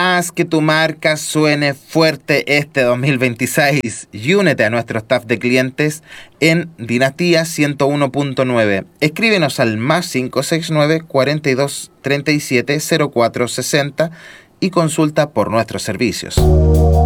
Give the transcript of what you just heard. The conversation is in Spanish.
Haz que tu marca suene fuerte este 2026 y únete a nuestro staff de clientes en Dinastía 101.9. Escríbenos al +569 42 37 04 60 y consulta por nuestros servicios.